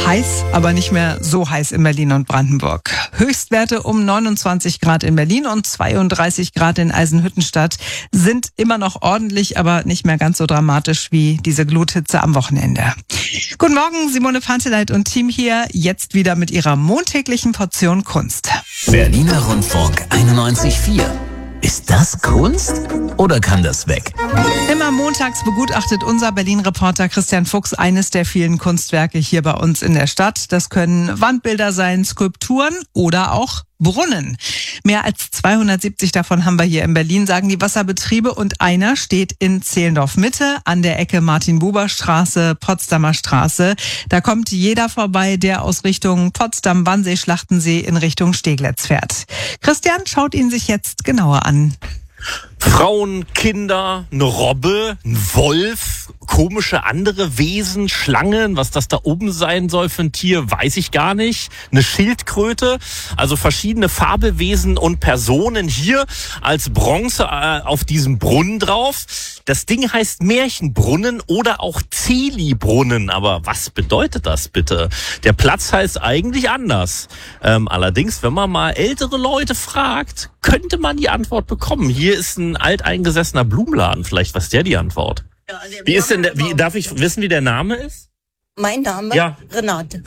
Heiß, aber nicht mehr so heiß in Berlin und Brandenburg. Höchstwerte um 29 Grad in Berlin und 32 Grad in Eisenhüttenstadt sind immer noch ordentlich, aber nicht mehr ganz so dramatisch wie diese Gluthitze am Wochenende. Guten Morgen, Simone Panteleit und Team hier, jetzt wieder mit ihrer montäglichen Portion Kunst. Berliner Rundfunk 91,4. Ist das Kunst oder kann das weg? Immer montags begutachtet unser Berlin-Reporter Christian Fuchs eines der vielen Kunstwerke hier bei uns in der Stadt. Das können Wandbilder sein, Skulpturen oder auch Brunnen. Mehr als 270 davon haben wir hier in Berlin, sagen die Wasserbetriebe. Und einer steht in Zehlendorf-Mitte an der Ecke Martin-Buber-Straße, Potsdamer Straße. Da kommt jeder vorbei, der aus Richtung Potsdam, Wannsee, Schlachtensee in Richtung Steglitz fährt. Christian schaut ihn sich jetzt genauer an. Frauen, Kinder, eine Robbe, ein Wolf, komische andere Wesen, Schlangen, was das da oben sein soll für ein Tier, weiß ich gar nicht. Eine Schildkröte, also verschiedene Fabelwesen und Personen hier als Bronze auf diesem Brunnen drauf. Das Ding heißt Märchenbrunnen oder auch Zeli-Brunnen, aber was bedeutet das bitte? Der Platz heißt eigentlich anders. Allerdings, wenn man mal ältere Leute fragt, könnte man die Antwort bekommen. Hier ist ein alteingesessener Blumenladen, vielleicht weiß der die Antwort. Wie ist denn darf ich wissen, wie der Name ist? Mein Name? Ja. Renate.